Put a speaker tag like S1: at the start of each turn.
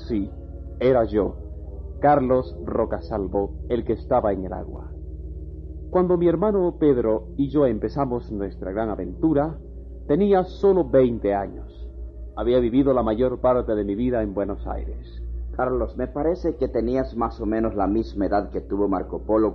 S1: Sí, era yo, Carlos Rocasalvo, el que estaba en el agua. Cuando mi hermano Pedro y yo empezamos nuestra gran aventura, tenía solo 20 años. Había vivido la mayor parte de mi vida en Buenos Aires.
S2: Carlos, me parece que tenías más o menos la misma edad que tuvo Marco Polo